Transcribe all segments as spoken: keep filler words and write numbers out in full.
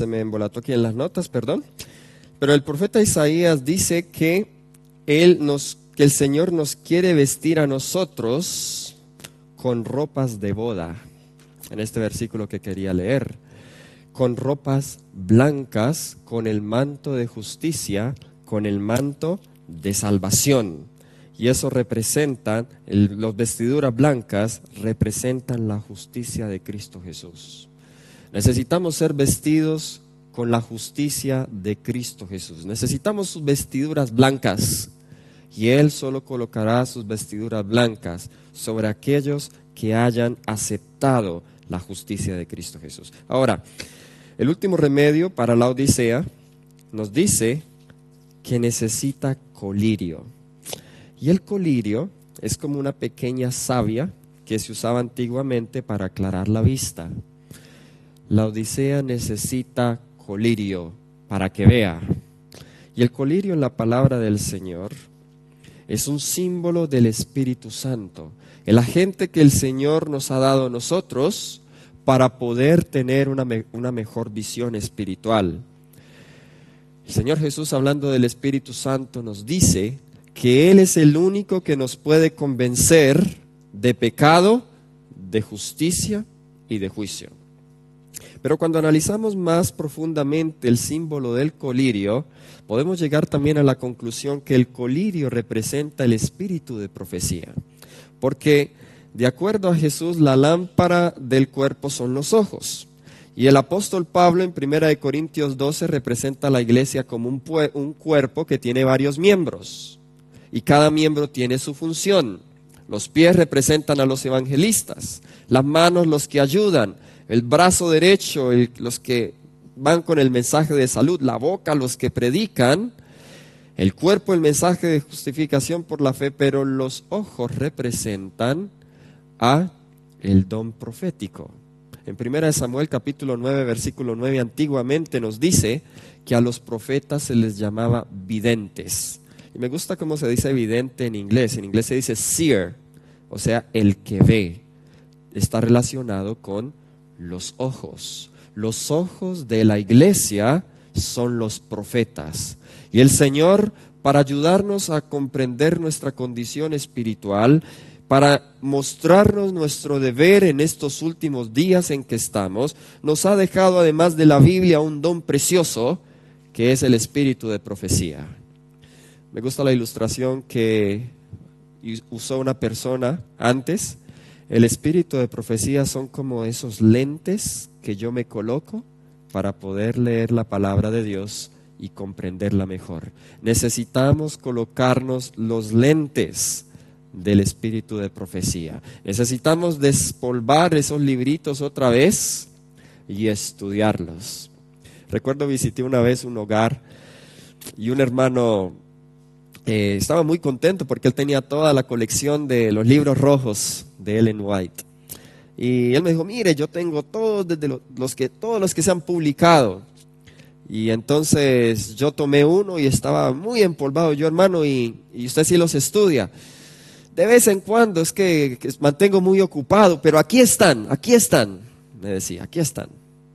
se me embolató aquí en las notas, perdón. Pero el profeta Isaías dice que, él nos, que el Señor nos quiere vestir a nosotros con ropas de boda. En este versículo que quería leer. Con ropas blancas, con el manto de justicia, con el manto de salvación. Y eso representa, el, las vestiduras blancas representan la justicia de Cristo Jesús. Necesitamos ser vestidos con la justicia de Cristo Jesús. Necesitamos sus vestiduras blancas. Y Él solo colocará sus vestiduras blancas sobre aquellos que hayan aceptado la justicia de Cristo Jesús. Ahora, el último remedio para la Odisea nos dice que necesita colirio. Y el colirio es como una pequeña savia que se usaba antiguamente para aclarar la vista. La Odisea necesita colirio para que vea. Y el colirio en la palabra del Señor es un símbolo del Espíritu Santo, el agente que el Señor nos ha dado a nosotros para poder tener una, me- una mejor visión espiritual. El Señor Jesús, hablando del Espíritu Santo, nos dice que Él es el único que nos puede convencer de pecado, de justicia y de juicio. Pero cuando analizamos más profundamente el símbolo del colirio, podemos llegar también a la conclusión que el colirio representa el espíritu de profecía. Porque de acuerdo a Jesús, la lámpara del cuerpo son los ojos. Y el apóstol Pablo en primera de Corintios doce representa a la iglesia como un, pue- un cuerpo que tiene varios miembros. Y cada miembro tiene su función. Los pies representan a los evangelistas, las manos los que ayudan, el brazo derecho el, los que van con el mensaje de salud, la boca los que predican, el cuerpo el mensaje de justificación por la fe, pero los ojos representan a el don profético. En primera de Samuel capítulo nueve versículo nueve antiguamente nos dice que a los profetas se les llamaba videntes. Y me gusta cómo se dice vidente en inglés. En inglés se dice seer, o sea, el que ve. Está relacionado con los ojos. Los ojos de la iglesia son los profetas. Y el Señor, para ayudarnos a comprender nuestra condición espiritual, para mostrarnos nuestro deber en estos últimos días en que estamos, nos ha dejado además de la Biblia un don precioso, que es el espíritu de profecía. Me gusta la ilustración que usó una persona antes. El espíritu de profecía son como esos lentes que yo me coloco para poder leer la palabra de Dios y comprenderla mejor. Necesitamos colocarnos los lentes del espíritu de profecía. Necesitamos despolvar esos libritos otra vez y estudiarlos. Recuerdo visité una vez un hogar y un hermano eh, estaba muy contento porque él tenía toda la colección de los libros rojos de Ellen White. Y él me dijo, mire, yo tengo todos, desde los, los que, todos los que se han publicado. Y entonces yo tomé uno y estaba muy empolvado yo, hermano, y, y usted sí los estudia. De vez en cuando es que, que mantengo muy ocupado, pero aquí están, aquí están, me decía, aquí están.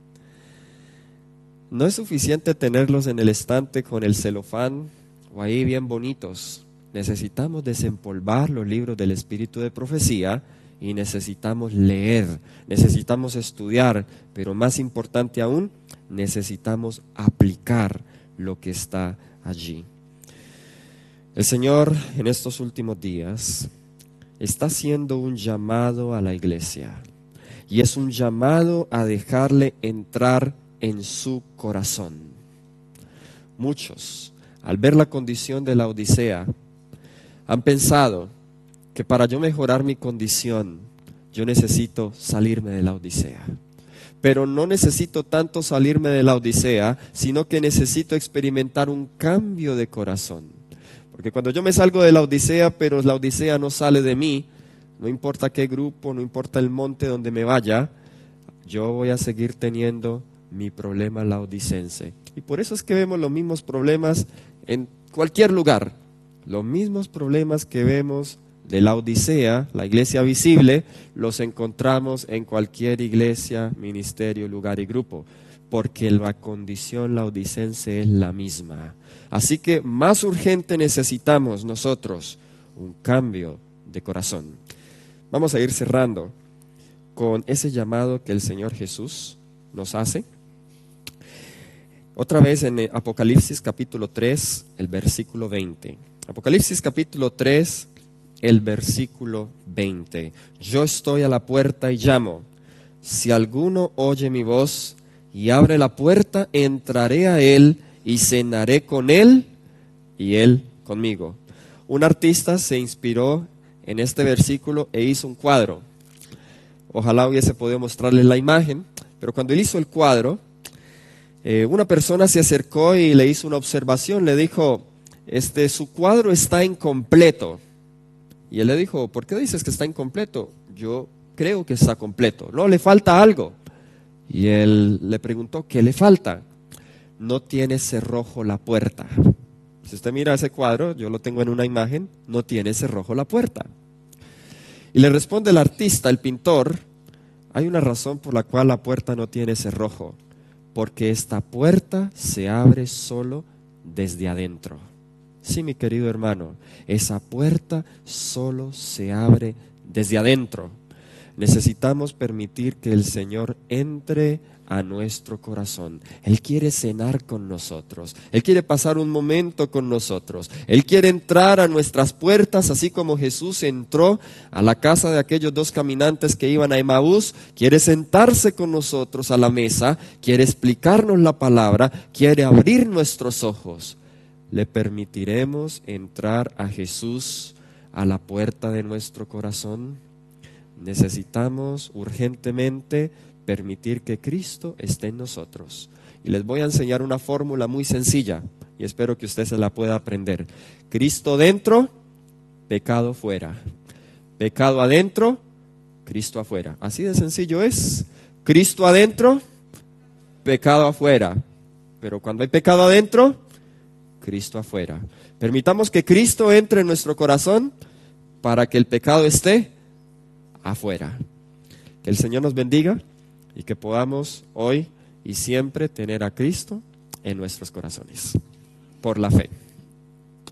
No es suficiente tenerlos en el estante con el celofán o ahí bien bonitos. Necesitamos desempolvar los libros del espíritu de profecía y necesitamos leer, necesitamos estudiar, pero más importante aún, necesitamos aplicar lo que está allí. El Señor en estos últimos días está haciendo un llamado a la iglesia y es un llamado a dejarle entrar en su corazón. Muchos, al ver la condición de la Odisea, han pensado que para yo mejorar mi condición, yo necesito salirme de la Odisea. Pero no necesito tanto salirme de la Odisea, sino que necesito experimentar un cambio de corazón. Porque cuando yo me salgo de la Odisea, pero la Odisea no sale de mí, no importa qué grupo, no importa el monte donde me vaya, yo voy a seguir teniendo mi problema laodicense. Y por eso es que vemos los mismos problemas en cualquier lugar. Los mismos problemas que vemos de la Odisea, la iglesia visible, los encontramos en cualquier iglesia, ministerio, lugar y grupo, porque la condición laodicense es la misma. Así que más urgente necesitamos nosotros un cambio de corazón. Vamos a ir cerrando con ese llamado que el Señor Jesús nos hace. Otra vez en Apocalipsis capítulo tres, el versículo veinte. Apocalipsis capítulo tres, el versículo veinte. Yo estoy a la puerta y llamo. Si alguno oye mi voz y abre la puerta, entraré a él y cenaré con él y él conmigo. Un artista se inspiró en este versículo e hizo un cuadro. Ojalá hubiese podido mostrarles la imagen, pero cuando él hizo el cuadro, eh, una persona se acercó y le hizo una observación, le dijo, este, su cuadro está incompleto. Y él le dijo, ¿por qué dices que está incompleto? Yo creo que está completo. No, le falta algo. Y él le preguntó, ¿qué le falta? No tiene cerrojo la puerta. Si usted mira ese cuadro, yo lo tengo en una imagen, no tiene cerrojo la puerta. Y le responde el artista, el pintor, hay una razón por la cual la puerta no tiene cerrojo, porque esta puerta se abre solo desde adentro. Sí, mi querido hermano, esa puerta solo se abre desde adentro. Necesitamos permitir que el Señor entre a nuestro corazón. Él quiere cenar con nosotros. Él quiere pasar un momento con nosotros. Él quiere entrar a nuestras puertas, así como Jesús entró a la casa de aquellos dos caminantes que iban a Emaús. Quiere sentarse con nosotros a la mesa, quiere explicarnos la palabra, quiere abrir nuestros ojos. ¿Le permitiremos entrar a Jesús a la puerta de nuestro corazón? Necesitamos urgentemente permitir que Cristo esté en nosotros. Y les voy a enseñar una fórmula muy sencilla y espero que usted se la pueda aprender. Cristo dentro, pecado fuera. Pecado adentro, Cristo afuera. Así de sencillo es. Cristo adentro, pecado afuera. Pero cuando hay pecado adentro, Cristo afuera. Permitamos que Cristo entre en nuestro corazón para que el pecado esté afuera. Que el Señor nos bendiga y que podamos hoy y siempre tener a Cristo en nuestros corazones, por la fe.